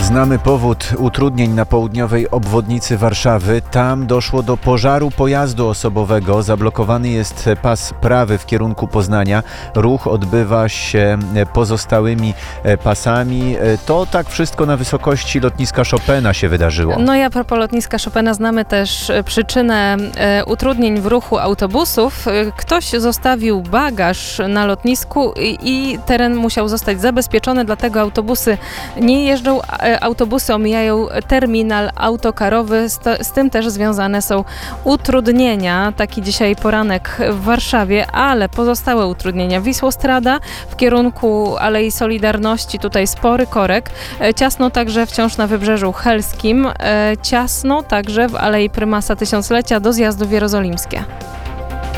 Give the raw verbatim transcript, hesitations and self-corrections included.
Znamy powód utrudnień na południowej obwodnicy Warszawy. Tam doszło do pożaru pojazdu osobowego. Zablokowany jest pas prawy w kierunku Poznania. Ruch odbywa się pozostałymi pasami. To tak wszystko na wysokości lotniska Chopina się wydarzyło. No i a propos lotniska Chopina znamy też przyczynę utrudnień w ruchu autobusów. Ktoś zostawił bagaż na lotnisku i, i teren musiał zostać zabezpieczony, dlatego autobusy nie jeżdżą. Autobusy omijają terminal autokarowy, z, to, z tym też związane są utrudnienia. Taki dzisiaj poranek w Warszawie, ale pozostałe utrudnienia. Wisłostrada w kierunku Alei Solidarności, tutaj spory korek. Ciasno także wciąż na Wybrzeżu Helskim. Ciasno także w Alei Prymasa Tysiąclecia do zjazdu w Jerozolimskie.